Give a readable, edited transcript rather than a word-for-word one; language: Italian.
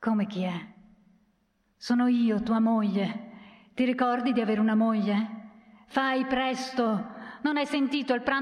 Come chi è? Sono io, tua moglie. Ti ricordi di avere una moglie? Fai presto! Non hai sentito il pranzo?